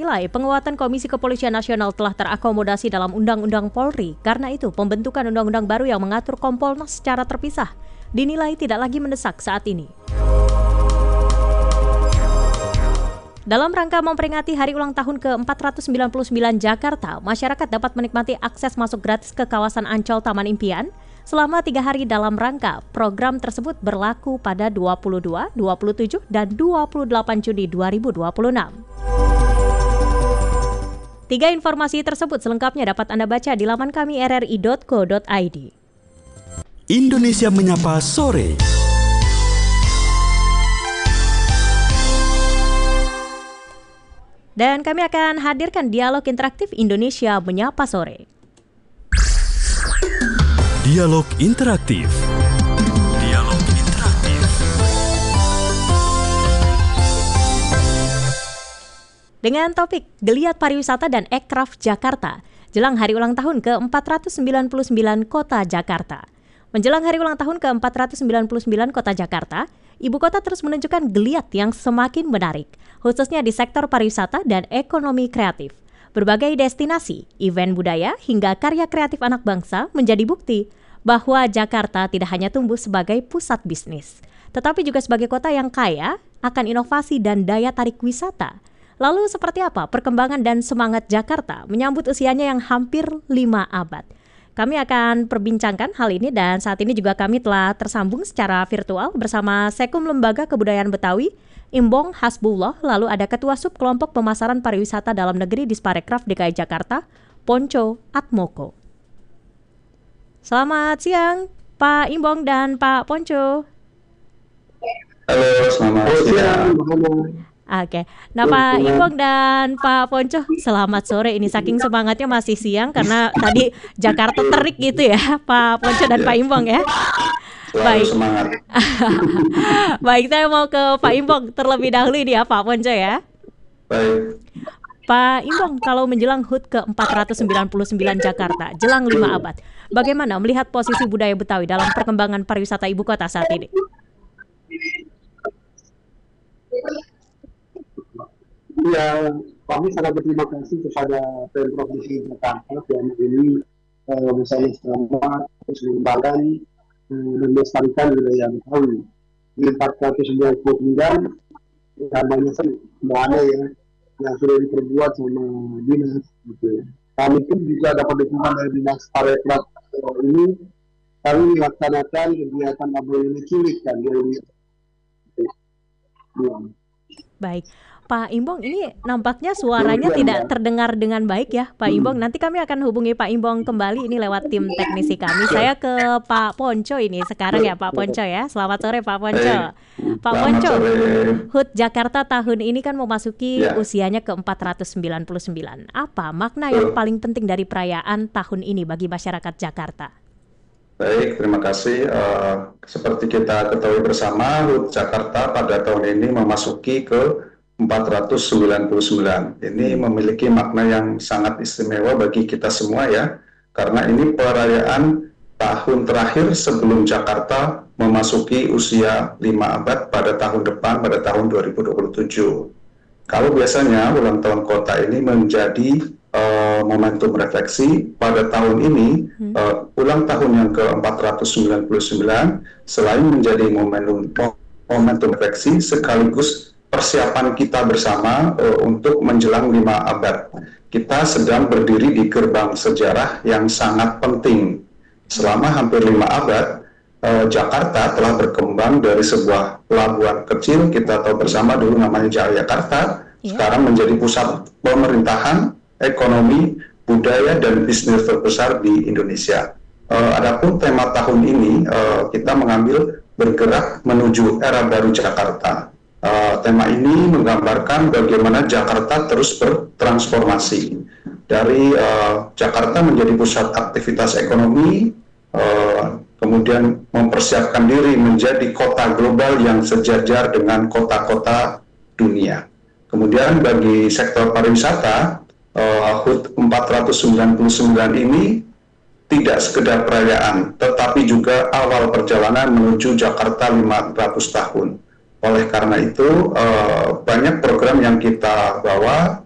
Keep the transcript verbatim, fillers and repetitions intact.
menilai penguatan Komisi Kepolisian Nasional telah terakomodasi dalam Undang-Undang Polri. Karena itu, pembentukan undang-undang baru yang mengatur Kompolnas secara terpisah dinilai tidak lagi mendesak saat ini. Dalam rangka memperingati hari ulang tahun ke empat ratus sembilan puluh sembilan Jakarta, masyarakat dapat menikmati akses masuk gratis ke kawasan Ancol Taman Impian selama tiga hari. Dalam rangka program tersebut berlaku pada dua puluh dua, dua puluh tujuh, dan dua puluh delapan Juni dua ribu dua puluh enam. Tiga informasi tersebut selengkapnya dapat Anda baca di laman kami r r i dot co dot i d. Indonesia Menyapa Sore. Dan kami akan hadirkan dialog interaktif Indonesia Menyapa Sore. Dialog interaktif. Dialog interaktif. Dengan topik Geliat Pariwisata dan Ekraf Jakarta, jelang hari ulang tahun ke empat ratus sembilan puluh sembilan Kota Jakarta. Menjelang hari ulang tahun ke empat ratus sembilan puluh sembilan Kota Jakarta, Ibu Kota terus menunjukkan geliat yang semakin menarik, khususnya di sektor pariwisata dan ekonomi kreatif. Berbagai destinasi, event budaya, hingga karya kreatif anak bangsa menjadi bukti bahwa Jakarta tidak hanya tumbuh sebagai pusat bisnis, tetapi juga sebagai kota yang kaya akan inovasi dan daya tarik wisata. Lalu seperti apa perkembangan dan semangat Jakarta menyambut usianya yang hampir lima abad? Kami akan perbincangkan hal ini dan saat ini juga kami telah tersambung secara virtual bersama Sekum Lembaga Kebudayaan Betawi, Imbong Hasbullah, lalu ada Ketua Sub Kelompok Pemasaran Pariwisata Dalam Negeri Disparekraf D K I Jakarta, Ponco Atmoko. Selamat siang, Pak Imbong dan Pak Ponco. Halo, selamat siang. Oke, nah Pak Imbong dan Pak Ponco, selamat sore. Ini saking semangatnya masih siang karena tadi Jakarta terik gitu ya, Pak Ponco dan Pak Imbong ya. Baik. Semangat. Baik, saya mau ke Pak Imbong terlebih dahulu ini ya, Pak Ponco ya. Baik. Pak Imbong, kalau menjelang H U T ke empat ratus sembilan puluh sembilan Jakarta, jelang lima abad, bagaimana melihat posisi budaya Betawi dalam perkembangan pariwisata ibu kota saat ini? Ya, kami sangat berterima kasih kepada Pemprov D K I Jakarta yang ini eh, bersama sama terus mengembangkan eh, dan melestarikan budaya Betawi. Di empat ratus sembilan puluh sembilan dan banyak semuanya ya yang sudah diperbuat sama dinas gitu ya. Kami pun juga dapat dukungan dari dinas Parekraf ini. Kami melaksanakan kegiatan apa yang cilik kan dari ya. Baik. Pak Imbong, ini nampaknya suaranya tidak terdengar dengan baik ya Pak Imbong. Nanti kami akan hubungi Pak Imbong kembali ini lewat tim teknisi kami. Saya ke Pak Ponco ini sekarang ya Pak Ponco ya. Selamat sore Pak Ponco. Pak Ponco, H U T Jakarta tahun ini kan memasuki ya. usianya ke empat ratus sembilan puluh sembilan. Apa makna yang paling penting dari perayaan tahun ini bagi masyarakat Jakarta? Baik, terima kasih. Uh, seperti kita ketahui bersama, H U T Jakarta pada tahun ini memasuki ke empat ratus sembilan puluh sembilan. Ini memiliki makna yang sangat istimewa bagi kita semua ya, karena ini perayaan tahun terakhir sebelum Jakarta memasuki usia lima abad pada tahun depan, pada tahun dua ribu dua puluh tujuh. Kalau biasanya ulang tahun kota ini menjadi uh, momentum refleksi, pada tahun ini uh, ulang tahun yang ke empat ratus sembilan puluh sembilan selain menjadi momentum, momentum refleksi sekaligus persiapan kita bersama uh, untuk menjelang lima abad. Kita sedang berdiri di gerbang sejarah yang sangat penting. Selama hampir lima abad, uh, Jakarta telah berkembang dari sebuah pelabuhan kecil, kita tahu bersama dulu namanya Jayakarta, yeah. sekarang menjadi pusat pemerintahan, ekonomi, budaya, dan bisnis terbesar di Indonesia. Uh, adapun tema tahun ini, uh, kita mengambil bergerak menuju era baru Jakarta. Uh, tema ini menggambarkan bagaimana Jakarta terus bertransformasi dari uh, Jakarta menjadi pusat aktivitas ekonomi, uh, kemudian mempersiapkan diri menjadi kota global yang sejajar dengan kota-kota dunia. Kemudian bagi sektor pariwisata, uh, H U T empat ratus sembilan puluh sembilan ini tidak sekedar perayaan, tetapi juga awal perjalanan menuju Jakarta lima ratus tahun. Oleh karena itu, uh, banyak program yang kita bawa